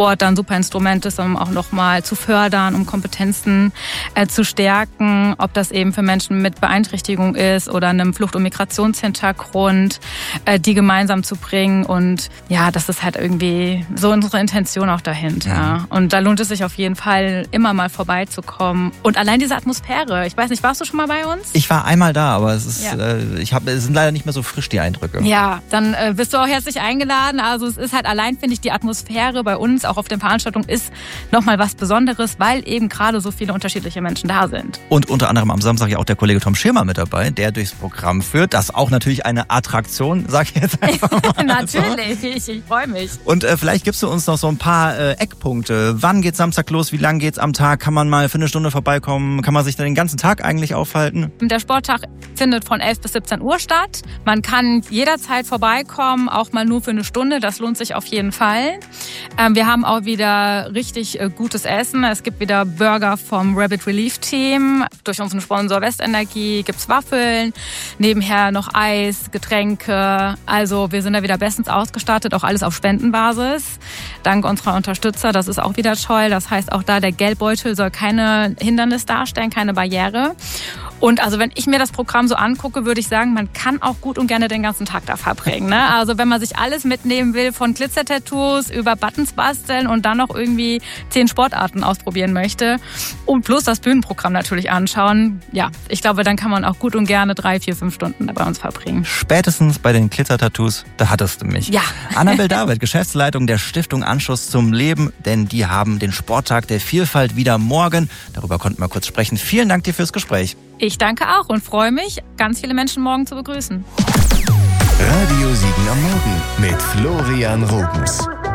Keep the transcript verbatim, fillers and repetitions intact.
Sport dann ein super Instrument ist, um auch nochmal zu fördern, um Kompetenzen äh, zu stärken, ob das eben für Menschen mit Beeinträchtigung ist oder einem Flucht- und Migrationshintergrund, äh, die gemeinsam zu bringen. Und ja, das ist halt irgendwie so unsere Intention auch dahinter. Ja. Und da lohnt es sich auf jeden Fall, immer mal vorbeizukommen. Und allein diese Atmosphäre, ich weiß nicht, warst du schon mal bei uns? Ich war einmal da, aber es ist, ja. äh, ich hab, es sind leider nicht mehr so frisch, die Eindrücke. Ja, dann äh, bist du auch herzlich eingeladen. Also es ist halt allein, finde ich, die Atmosphäre bei uns, auch auf den Veranstaltungen, ist nochmal was Besonderes, weil eben gerade so viele unterschiedliche Menschen da sind. Und unter anderem am Samstag ja auch der Kollege Tom Schirmer mit dabei, der durchs Programm führt. Das ist auch natürlich eine Attraktion, sag ich jetzt einfach mal. Natürlich, ich, ich freue mich. Und äh, vielleicht gibst du uns noch so ein paar äh, Eckpunkte. Wann geht's Samstag los? Wie lang geht's am Tag? Kann man mal für eine Stunde vorbeikommen? Kann man sich dann den ganzen Tag eigentlich aufhalten? Der Sporttag findet von elf bis siebzehn Uhr statt. Man kann jederzeit vorbeikommen, auch mal nur für eine Stunde. Das lohnt sich auf jeden Fall. Ähm, wir haben auch wieder richtig äh, gutes Essen. Es gibt wieder Burger vom Rabbit Relief Team. Durch unseren Sponsor Westenergie gibt's Waffeln. Nebenher noch Eis, Getränke. Also wir sind da wieder bestens ausgestattet, auch alles auf Spendenbasis. Dank unserer Unterstützer, das ist auch wieder toll. Das heißt, auch da der Geldbeutel soll keine Hindernis darstellen, keine Barriere. Und also wenn ich mir das Programm so angucke, würde ich sagen, man kann auch gut und gerne den ganzen Tag da verbringen. Ne? Also wenn man sich alles mitnehmen will, von Glitzer-Tattoos über Buttons basteln und dann noch irgendwie zehn Sportarten ausprobieren möchte und plus das Bühnenprogramm natürlich anschauen, ja, ich glaube, dann kann man auch gut und gerne drei, vier, fünf Stunden bei uns verbringen. Spätestens bei den Glitzer-Tattoos, da hattest du mich. Ja. Annabel David, Geschäftsleitung der Stiftung Anschluss zum Leben, denn die haben den Sporttag der Vielfalt wieder morgen. Darüber konnten wir kurz sprechen. Vielen Dank dir fürs Gespräch. Ich danke auch und freue mich, ganz viele Menschen morgen zu begrüßen. Radio Siegen am Morgen mit Florian Rubens.